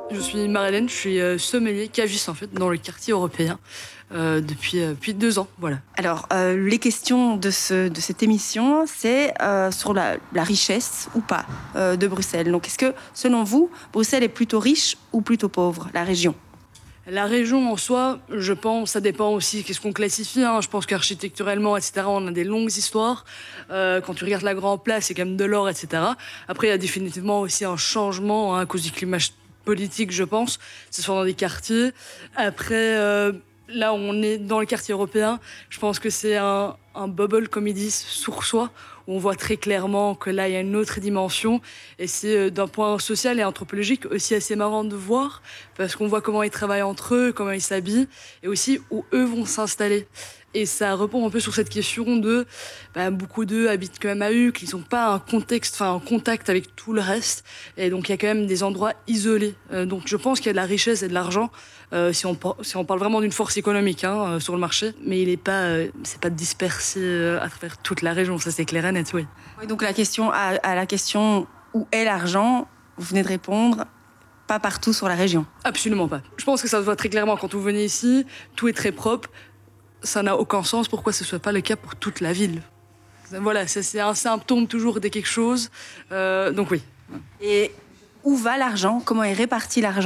Je suis Marie-Hélène, je suis sommelier caviste en fait dans le quartier européen depuis 2 ans, voilà. Alors, les questions de cette émission, c'est sur la richesse ou pas de Bruxelles. Donc, est-ce que, selon vous, Bruxelles est plutôt riche ou plutôt pauvre, la région ? La région en soi, je pense, ça dépend aussi qu'est-ce qu'on classifie. Je pense qu'architecturellement, etc., on a des longues histoires. Quand tu regardes la Grand Place, c'est quand même de l'or, etc. Après, il y a définitivement aussi un changement à cause du climat politique, je pense, que ce soit dans des quartiers. Après, là, on est dans le quartier européen. Je pense que c'est un bubble, comme ils disent, sourçois, où on voit très clairement que là, il y a une autre dimension. Et c'est d'un point social et anthropologique aussi assez marrant de voir, parce qu'on voit comment ils travaillent entre eux, comment ils s'habillent, et aussi où eux vont s'installer. Et ça répond un peu sur cette question de beaucoup d'eux habitent quand même à Uccle, ils n'ont pas un contact avec tout le reste, et donc il y a quand même des endroits isolés. Donc je pense qu'il y a de la richesse et de l'argent si on parle vraiment d'une force économique sur le marché, mais c'est pas dispersé à travers toute la région, ça c'est clair et net, oui. Oui, donc la question à la question où est l'argent, vous venez de répondre. Pas partout sur la région. Absolument pas. Je pense que ça se voit très clairement quand vous venez ici, tout est très propre. Ça n'a aucun sens pourquoi ce ne soit pas le cas pour toute la ville. Voilà, c'est un symptôme toujours de quelque chose. Donc oui. Et où va l'argent ? Comment est réparti l'argent ?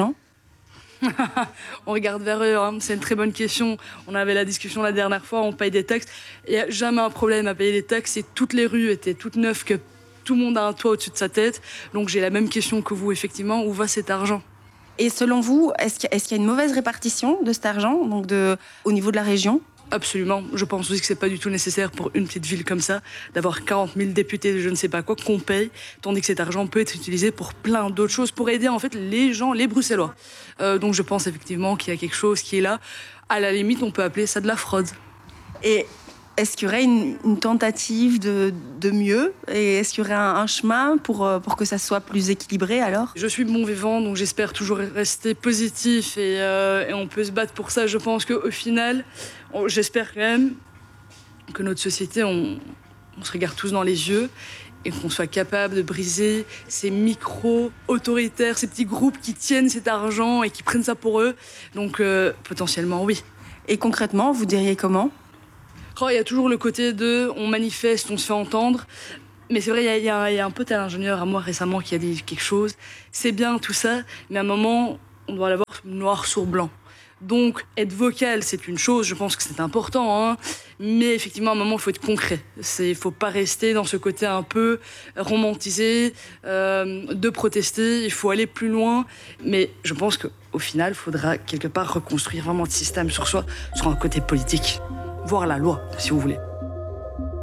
On regarde vers eux, c'est une très bonne question. On avait la discussion la dernière fois, on paye des taxes. Il n'y a jamais un problème à payer des taxes et toutes les rues étaient toutes neuves, que tout le monde a un toit au-dessus de sa tête. Donc j'ai la même question que vous, effectivement, où va cet argent ? Et selon vous, est-ce qu'il y a une mauvaise répartition de cet argent, donc au niveau de la région ? Absolument. Je pense aussi que c'est pas du tout nécessaire pour une petite ville comme ça d'avoir 40 000 députés de je ne sais pas quoi qu'on paye, tandis que cet argent peut être utilisé pour plein d'autres choses, pour aider en fait les gens, les Bruxellois. Donc je pense effectivement qu'il y a quelque chose qui est là. À la limite, on peut appeler ça de la fraude. Et est-ce qu'il y aurait une tentative de mieux ? Et est-ce qu'il y aurait un chemin pour que ça soit plus équilibré alors ? Je suis bon vivant, donc j'espère toujours rester positif et on peut se battre pour ça. Je pense qu'au final, j'espère quand même que notre société, on se regarde tous dans les yeux et qu'on soit capable de briser ces micro-autoritaires, ces petits groupes qui tiennent cet argent et qui prennent ça pour eux. Donc potentiellement, oui. Et concrètement, vous diriez comment ? Il y a toujours le côté de on manifeste, on se fait entendre. Mais c'est vrai, il y a un pote à l'ingénieur à moi récemment qui a dit quelque chose. C'est bien tout ça, mais à un moment, on doit l'avoir noir sur blanc. Donc, être vocal, c'est une chose, je pense que c'est important, mais effectivement, à un moment, il faut être concret. Il ne faut pas rester dans ce côté un peu romantisé, de protester, il faut aller plus loin. Mais je pense qu'au final, il faudra quelque part reconstruire vraiment le système sur soi, sur un côté politique. Voire la loi, si vous voulez.